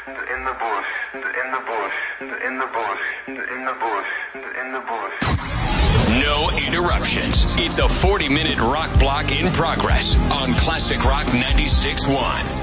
in the bush, in the bush, in the bush, in the bush, in the bush. No interruptions. It's a 40-minute rock block in progress on Classic Rock 96.1.